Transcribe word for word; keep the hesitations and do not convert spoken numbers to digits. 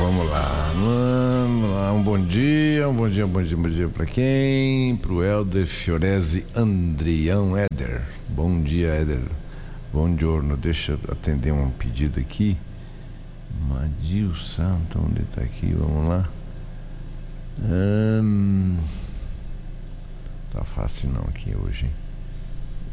vamos lá. Vamos lá. Um bom dia, um bom dia, um bom dia, um bom dia pra quem? Pro Helder Fiorese Andrião Éder. Bom dia, Éder. Bom giorno. Deixa eu atender um pedido aqui. Madil Santo, onde tá aqui? Vamos lá. Hum, tá fácil não aqui hoje, hein?